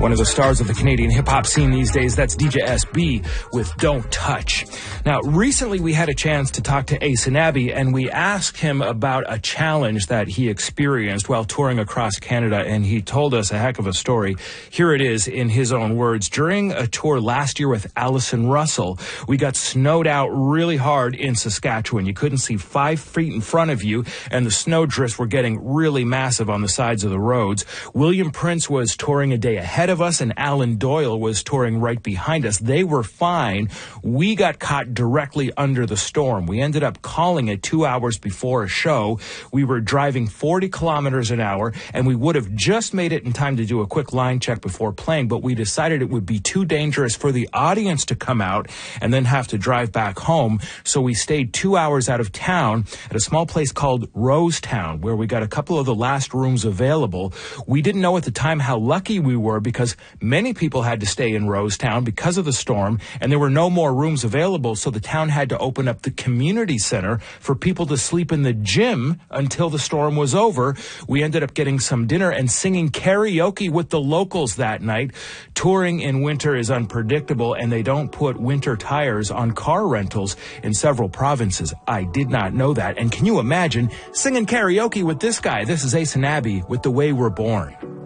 One of the stars of the Canadian hip-hop scene these days, that's DJ SB with Don't Touch. Now, recently we had a chance to talk to Ace and Abby, and we asked him about a challenge that he experienced while touring across Canada, and he told us a heck of a story. Here it is in his own words. During a tour last year with Allison Russell, we got snowed out really hard in Saskatchewan. You couldn't see 5 feet in front of you, and the snow drifts were getting really massive on the sides of the roads. William Prince was touring a day ahead of us, and Alan Doyle was touring right behind us. They were fine. We got caught directly under the storm. We ended up calling it 2 hours before a show. We were driving 40 kilometers an hour, and we would have just made it in time to do a quick line check before playing, but we decided it would be too dangerous for the audience to come out and then have to drive back home. So we stayed 2 hours out of town at a small place called Rosetown, where we got a couple of the last rooms available. We didn't know at the time how lucky we were, because many people had to stay in Rosetown because of the storm, and there were no more rooms available, so the town had to open up the community center for people to sleep in the gym until the storm was over. We ended up getting some dinner and singing karaoke with the locals that night. Touring in winter is unpredictable, and they don't put winter tires on car rentals in several provinces. I did not know that. And can you imagine singing karaoke with this guy? This is Ace and Abby with The Way We're Born.